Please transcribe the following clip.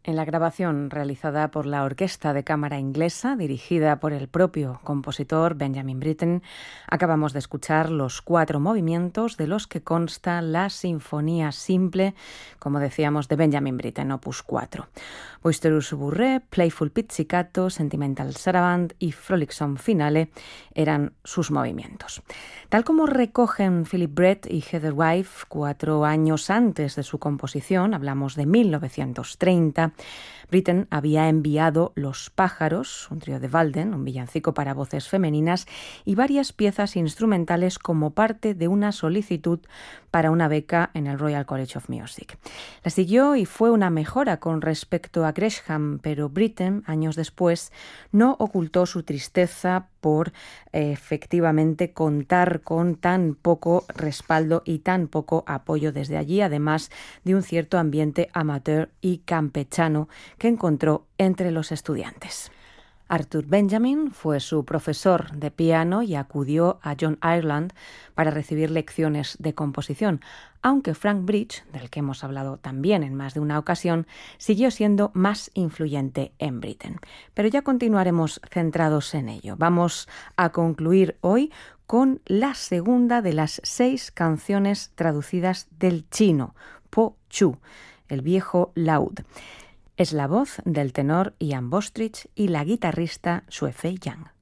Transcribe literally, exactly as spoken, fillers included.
En la grabación realizada por la Orquesta de Cámara Inglesa, dirigida por el propio compositor Benjamin Britten, acabamos de escuchar los cuatro movimientos de los que consta la Sinfonía Simple, como decíamos, de Benjamin Britten, opus cuatro. Boisterous Bourrée, Playful Pizzicato, Sentimental Saraband y Frolicsome Finale eran sus movimientos. Tal como recogen Philip Brett y Heather Wife cuatro años antes de su composición, hablamos de mil novecientos treinta, Britten había enviado Los pájaros, un trío de Walden, un villancico para voces femeninas, y varias piezas instrumentales como parte de una solicitud para una beca en el Royal College of Music. La siguió y fue una mejora con respecto a Gresham, pero Britten, años después, no ocultó su tristeza por eh, efectivamente contar con tan poco respaldo y tan poco apoyo desde allí, además de un cierto ambiente amateur y campechano que encontró entre los estudiantes. Arthur Benjamin fue su profesor de piano y acudió a John Ireland para recibir lecciones de composición, aunque Frank Bridge, del que hemos hablado también en más de una ocasión, siguió siendo más influyente en Britten. Pero ya continuaremos centrados en ello. Vamos a concluir hoy con la segunda de las seis canciones traducidas del chino, Po Chu, el viejo laúd. Es la voz del tenor Ian Bostridge y la guitarrista Xue Fei Yang.